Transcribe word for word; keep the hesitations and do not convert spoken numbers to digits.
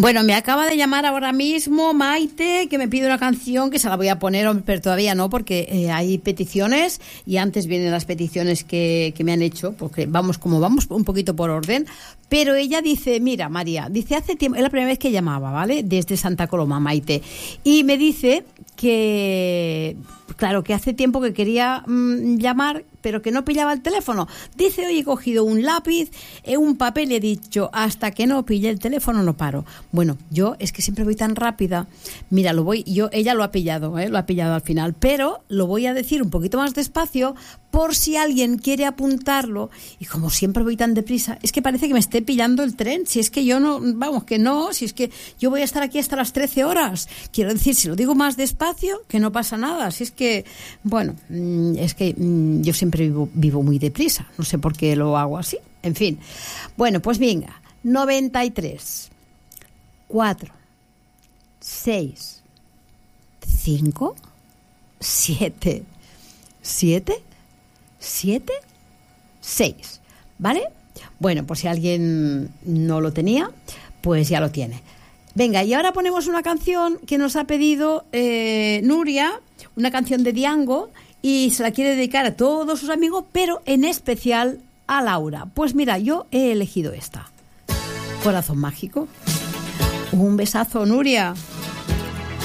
Bueno, me acaba de llamar ahora mismo Maite, que me pide una canción que se la voy a poner, pero todavía no, porque eh, hay peticiones y antes vienen las peticiones que, que me han hecho, porque vamos como vamos un poquito por orden. Pero ella dice, mira, María, dice, hace tiempo, es la primera vez que llamaba, ¿vale? Desde Santa Coloma, Maite. Y me dice que, claro, que hace tiempo que quería mmm, llamar, pero que no pillaba el teléfono. Dice, hoy he cogido un lápiz, eh, un papel y he dicho, hasta que no pille el teléfono no paro. Bueno, yo es que siempre voy tan rápida. Mira, lo voy, yo, ella lo ha pillado, ¿eh? Lo ha pillado al final, pero lo voy a decir un poquito más despacio por si alguien quiere apuntarlo. Y como siempre voy tan deprisa, es que parece que me esté pillando el tren. Si es que yo no, vamos, que no, si es que yo voy a estar aquí hasta las trece horas. Quiero decir, si lo digo más despacio, que no pasa nada. Si es que, bueno, es que yo siempre vivo, vivo muy deprisa. No sé por qué lo hago así. En fin. Bueno, pues venga. noventa y tres, cuatro, seis, cinco, siete, siete, siete, seis. ¿Vale? Bueno, por si alguien no lo tenía, pues ya lo tiene. Venga, y ahora ponemos una canción que nos ha pedido eh, Nuria, una canción de Diango, y se la quiere dedicar a todos sus amigos, pero en especial a Laura. Pues mira, yo he elegido esta. Corazón mágico. Un besazo, Nuria.